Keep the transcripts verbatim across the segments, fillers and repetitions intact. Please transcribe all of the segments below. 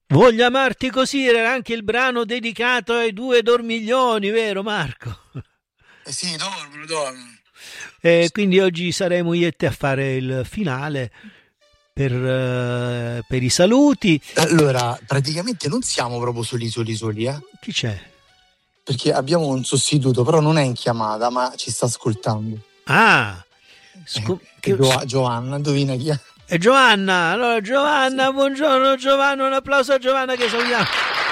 Voglio amarti così era anche il brano dedicato ai due dormiglioni, vero Marco? Eh sì, dormono, dormono. E quindi oggi saremo io e te a fare il finale per, uh, per i saluti. Allora, praticamente non siamo proprio soli, soli, soli, eh? Chi c'è? Perché abbiamo un sostituto, però non è in chiamata, ma ci sta ascoltando. Ah, scu- Eh, che... Gio- Giovanna, indovina chi è? È Giovanna. Allora, Giovanna, sì. Buongiorno Giovanna, un applauso a Giovanna che salutiamo.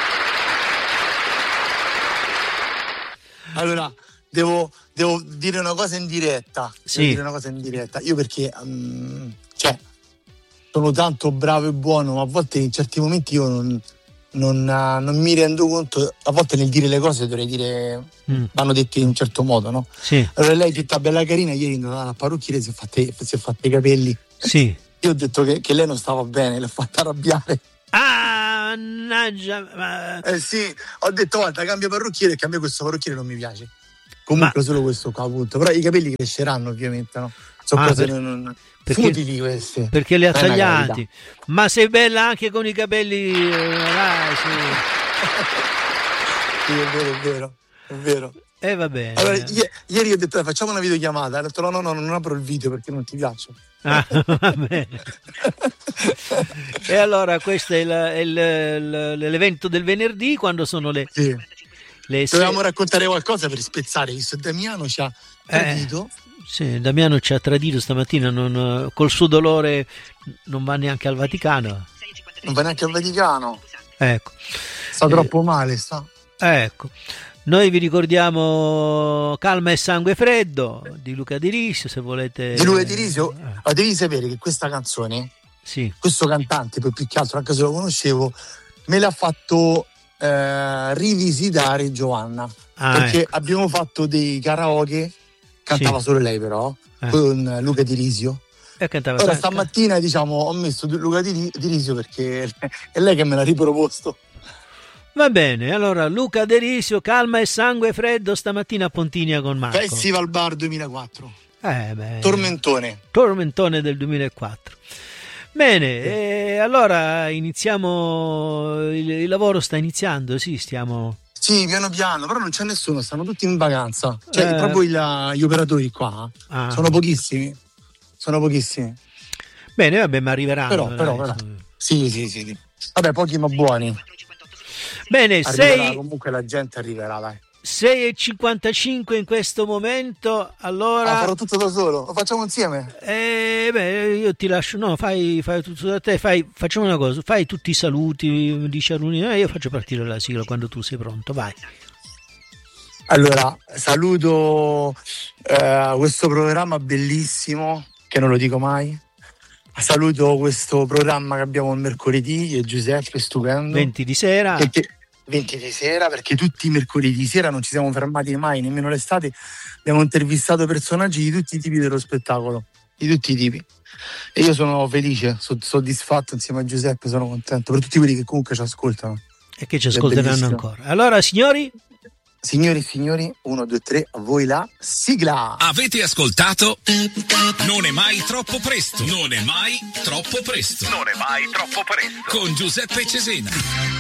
Allora, devo, devo dire una cosa in diretta. Devo sì. dire una cosa in diretta. Io perché, um, cioè, sono tanto bravo e buono, ma a volte in certi momenti io non, non, uh, non mi rendo conto. A volte nel dire le cose dovrei dire, mm. vanno dette in un certo modo, no? Sì. Allora lei tutta bella carina, ieri alla parrucchiere si è fatta si è fatta i capelli. Sì. Io ho detto che, che lei non stava bene, l'ho fatta arrabbiare. Ah, mannaggia. Ma... Eh sì, ho detto guarda, cambia parrucchiere, che a me questo parrucchiere non mi piace. Comunque ma... solo questo qua, appunto. Però i capelli cresceranno ovviamente, no? Sono ah, cose per... non... perché... futili queste. Perché li ha tagliati. Ma sei bella anche con i capelli. Dai, sì. Sì, è vero, è vero, è vero. E eh, va bene. Allora, i- ieri ho detto dai, facciamo una videochiamata. Ha detto no, no, no, non apro il video perché non ti piaccio. Ah, va bene. E allora questo è, il, è il, l'evento del venerdì, quando sono le, sì. le dovevamo se... raccontare qualcosa per spezzare, visto che Damiano ci ha tradito. Eh, sì, Damiano ci ha tradito stamattina, non, col suo dolore non va neanche al Vaticano. Non va neanche al Vaticano. Ecco. Sta eh, troppo male, sta. Ecco. Noi vi ricordiamo Calma e sangue freddo di Luca Di Risio, se volete. Di Luca Di Risio, eh. Ma devi sapere che questa canzone, sì. questo cantante, poi più che altro, anche se lo conoscevo, me l'ha fatto eh, rivisitare Giovanna. Ah, perché ecco. Abbiamo fatto dei karaoke, cantava sì. Solo lei però, eh. Con Luca Di Risio. E cantava Ora stamattina diciamo ho messo Luca Di, Di Risio perché è lei che me l'ha riproposto. Va bene, allora Luca De Risio, Calma e sangue freddo stamattina a Pontinia con Marco. Festival Bar duemilaquattro. Eh beh, Tormentone. Tormentone del duemilaquattro. Bene, sì. E allora iniziamo, il, il lavoro sta iniziando, sì, stiamo... Sì, piano piano, però non c'è nessuno, stanno tutti in vacanza. Cioè, eh... proprio il, gli operatori qua, ah. sono pochissimi, sono pochissimi. Bene, vabbè, ma arriveranno. Però, però, però. Sì, sì, sì, sì. Vabbè, pochi ma buoni. Bene, sei... comunque la gente arriverà, dai. sei e cinquantacinque in questo momento, allora... Ah, farò tutto da solo, lo facciamo insieme? Eh, beh, io ti lascio, no, fai, fai tutto da te, fai, facciamo una cosa, fai tutti i saluti, dici a Lunina, io faccio partire la sigla quando tu sei pronto, vai. Allora, saluto eh, questo programma bellissimo, che non lo dico mai. Saluto questo programma che abbiamo il mercoledì, e Giuseppe, stupendo. venti di sera. Che, che, venti di sera, perché tutti i mercoledì sera non ci siamo fermati mai, nemmeno l'estate. Abbiamo intervistato personaggi di tutti i tipi dello spettacolo, di tutti i tipi. E io sono felice, soddisfatto insieme a Giuseppe, sono contento per tutti quelli che comunque ci ascoltano. E che ci ascolteranno ancora. Allora, signori... Signori e signori, uno, due, tre, a voi la sigla. Avete ascoltato? Non è mai troppo presto. Non è mai troppo presto. Non è mai troppo presto. Con Giuseppe Cesena.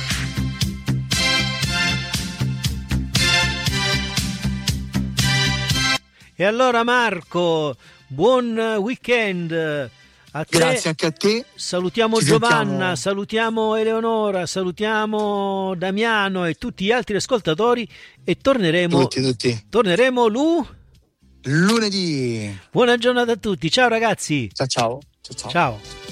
E allora Marco, buon weekend. A te. Grazie anche a te. Salutiamo Ci Giovanna, sentiamo. salutiamo Eleonora, salutiamo Damiano e tutti gli altri ascoltatori e torneremo tutti, tutti. torneremo lu lunedì. Buona giornata a tutti. Ciao ragazzi. Ciao ciao. Ciao ciao. Ciao.